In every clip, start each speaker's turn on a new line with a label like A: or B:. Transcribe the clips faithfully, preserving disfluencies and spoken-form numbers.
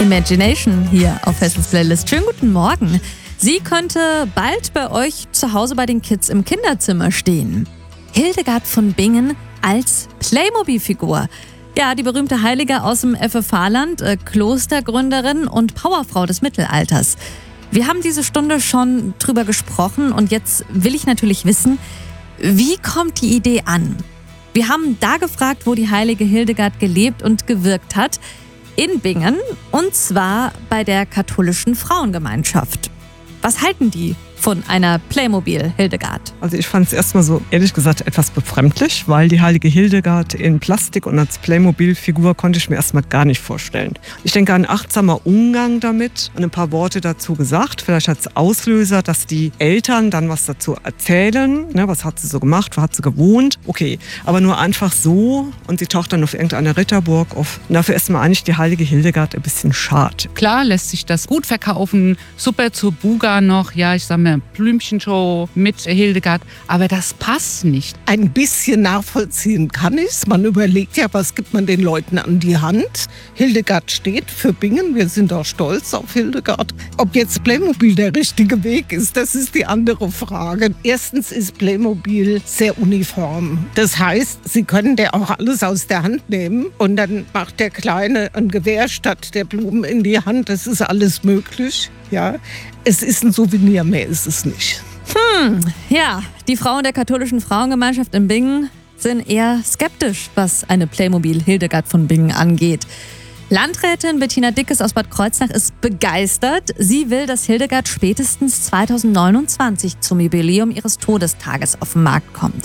A: Imagination hier auf Festens Playlist. Schönen guten Morgen. Sie könnte bald bei euch zu Hause bei den Kids im Kinderzimmer stehen. Hildegard von Bingen als Playmobil-Figur. Ja, die berühmte Heilige aus dem F F H-Land, äh, Klostergründerin und Powerfrau des Mittelalters. Wir haben diese Stunde schon drüber gesprochen und jetzt will ich natürlich wissen, wie kommt die Idee an? Wir haben da gefragt, wo die heilige Hildegard gelebt und gewirkt hat. In Bingen, und zwar bei der katholischen Frauengemeinschaft. Was halten die von einer Playmobil-Hildegard?
B: Also ich fand es erstmal so, ehrlich gesagt, etwas befremdlich, weil die heilige Hildegard in Plastik und als Playmobil-Figur konnte ich mir erstmal gar nicht vorstellen. Ich denke, ein achtsamer Umgang damit und ein paar Worte dazu gesagt, vielleicht als Auslöser, dass die Eltern dann was dazu erzählen, ne, was hat sie so gemacht, wo hat sie gewohnt, okay, aber nur einfach so und sie taucht dann auf irgendeiner Ritterburg auf. Und dafür ist mir eigentlich die heilige Hildegard ein bisschen schade.
C: Klar lässt sich das gut verkaufen, super zur Buga noch, ja, ich sag mal, Blümchenshow mit Hildegard, aber das passt nicht.
D: Ein bisschen nachvollziehen kann ich es. Man überlegt ja, was gibt man den Leuten an die Hand. Hildegard steht für Bingen, wir sind auch stolz auf Hildegard. Ob jetzt Playmobil der richtige Weg ist, das ist die andere Frage. Erstens ist Playmobil sehr uniform. Das heißt, Sie können der auch alles aus der Hand nehmen und dann macht der Kleine ein Gewehr statt der Blumen in die Hand. Das ist alles möglich. Ja, es ist ein Souvenir, mehr ist es nicht.
A: Hm, ja, die Frauen der katholischen Frauengemeinschaft in Bingen sind eher skeptisch, was eine Playmobil-Hildegard von Bingen angeht. Landrätin Bettina Dickes aus Bad Kreuznach ist begeistert. Sie will, dass Hildegard spätestens zweitausendneunundzwanzig zum Jubiläum ihres Todestages auf den Markt kommt.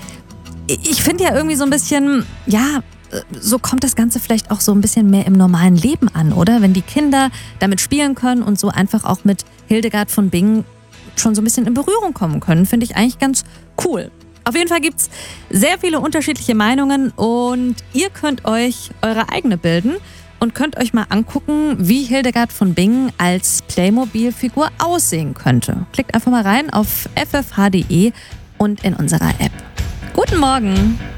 A: Ich finde ja irgendwie so ein bisschen, ja, so kommt das Ganze vielleicht auch so ein bisschen mehr im normalen Leben an, oder? Wenn die Kinder damit spielen können und so einfach auch mit Hildegard von Bingen schon so ein bisschen in Berührung kommen können, finde ich eigentlich ganz cool. Auf jeden Fall gibt es sehr viele unterschiedliche Meinungen und ihr könnt euch eure eigene bilden und könnt euch mal angucken, wie Hildegard von Bingen als Playmobil-Figur aussehen könnte. Klickt einfach mal rein auf f f h punkt d e und in unserer App. Guten Morgen!